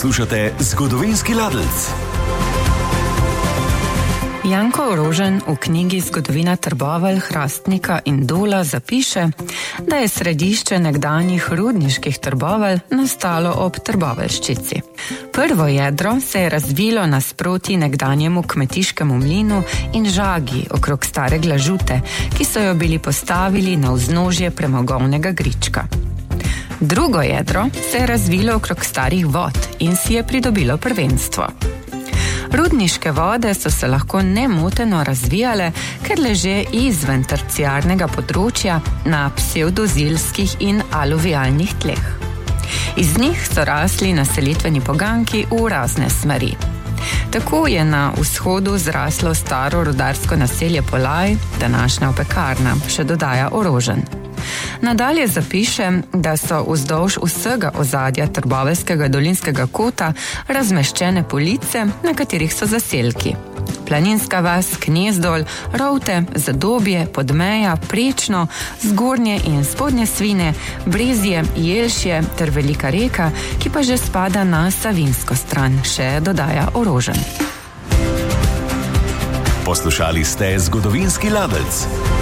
Poslušate Zgodovinski ladelc. Janko Orožen v knjigi Zgodovina Trbovelj, Hrastnika in Dola zapiše, da je središče nekdanjih rudniških Trbovelj nastalo ob Trboveljščici. Prvo jedro se je razvilo nasproti nekdanjemu kmetiškemu mlinu in žagi okrog stare glažute, ki so jo bili postavili na vznožje premogovnega grička. Drugo jedro se je razvilo okrog starih vod in si je pridobilo prvenstvo. Rudniške vode so se lahko nemoteno razvijale, ker leže izven terciarnega področja na psevdozilskih in aluvialnih tleh. Iz njih so rasli naselitveni poganjki v razne smeri. Tako je na vzhodu zraslo staro rudarsko naselje Polaj, današnja Opekarna, še dodaja Orožen. Nadalje zapiše, da so vzdolž vsega ozadja Trboveljskega dolinskega kota razmeščene police, na katerih so zaselki. Planinska vas, Knjezdol, Rovte, Zadobje, Podmeja, Prečno, Zgornje in Spodnje Svine, Brezje, Jelšje ter Velika reka, ki pa že spada na savinsko stran, še dodaja Orožen. Poslušali ste Zgodovinski ladelc.